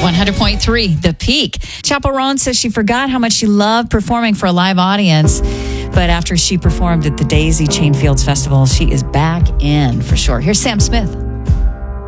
100.3, The Peak. Chappell Roan says she forgot how much she loved performing for a live audience. But after she performed at the Daisy Chain Fields Festival, she is back in for sure. Here's Sam Smith.